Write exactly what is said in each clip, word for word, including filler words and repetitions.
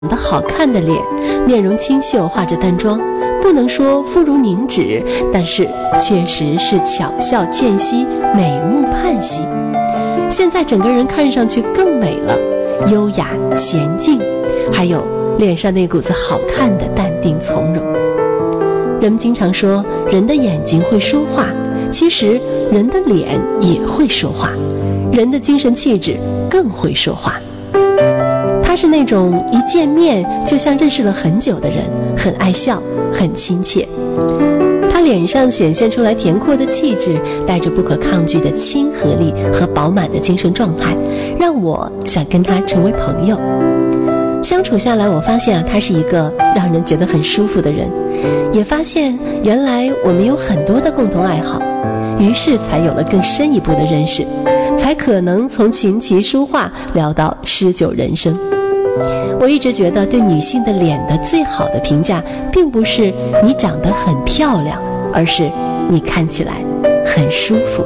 得好看的脸，面容清秀，化着淡妆，不能说肤如凝脂，但是确实是巧笑倩兮，美目盼兮。现在整个人看上去更美了，优雅娴静，还有脸上那股子好看的淡定从容。人们经常说人的眼睛会说话，其实人的脸也会说话，人的精神气质更会说话。他是那种一见面就像认识了很久的人，很爱笑，很亲切。他脸上显现出来恬阔的气质，带着不可抗拒的亲和力和饱满的精神状态，让我想跟他成为朋友。相处下来，我发现啊，他是一个让人觉得很舒服的人，也发现原来我们有很多的共同爱好，于是才有了更深一步的认识，才可能从琴棋书画聊到诗酒人生。我一直觉得对女性的脸的最好的评价并不是你长得很漂亮，而是你看起来很舒服。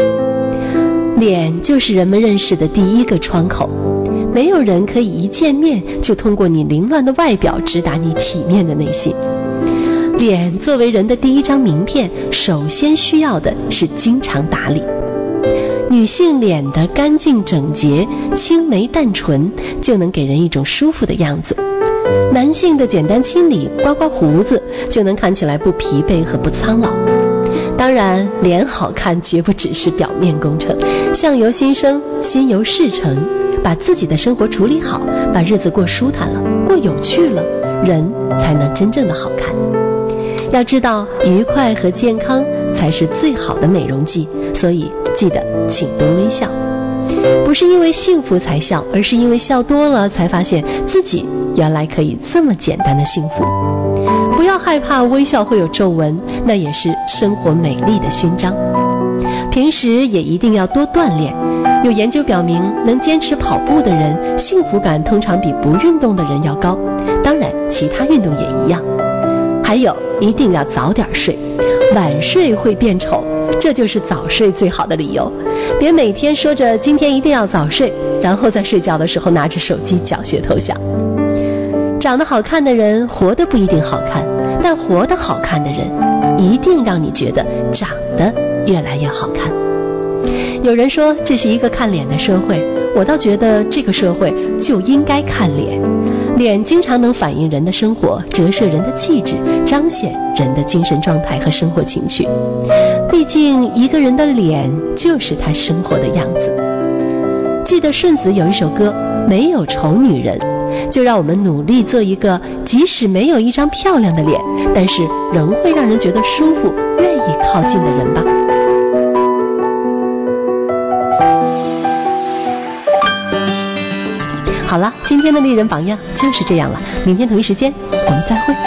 脸就是人们认识的第一个窗口，没有人可以一见面就通过你凌乱的外表直达你体面的内心。脸作为人的第一张名片，首先需要的是经常打理。女性脸的干净整洁，青眉淡唇，就能给人一种舒服的样子。男性的简单清理，刮刮胡子，就能看起来不疲惫和不苍老。当然，脸好看绝不只是表面工程，相由心生，心由事成。把自己的生活处理好，把日子过舒坦了，过有趣了，人才能真正的好看。要知道，愉快和健康才是最好的美容剂，所以记得请多微笑。不是因为幸福才笑，而是因为笑多了才发现自己原来可以这么简单的幸福。不要害怕微笑会有皱纹，那也是生活美丽的勋章。平时也一定要多锻炼。有研究表明，能坚持跑步的人，幸福感通常比不运动的人要高。当然，其他运动也一样。还有，一定要早点睡，晚睡会变丑，这就是早睡最好的理由。别每天说着今天一定要早睡，然后在睡觉的时候拿着手机缴械投降。长得好看的人活得不一定好看，但活得好看的人一定让你觉得长得越来越好看。有人说这是一个看脸的社会，我倒觉得这个社会就应该看脸。脸经常能反映人的生活，折射人的气质，彰显人的精神状态和生活情趣。毕竟一个人的脸就是他生活的样子。记得顺子有一首歌，没有丑女人，就让我们努力做一个即使没有一张漂亮的脸，但是仍会让人觉得舒服，愿意靠近的人吧。好了，今天的丽人榜样就是这样了，明天同一时间我们再会。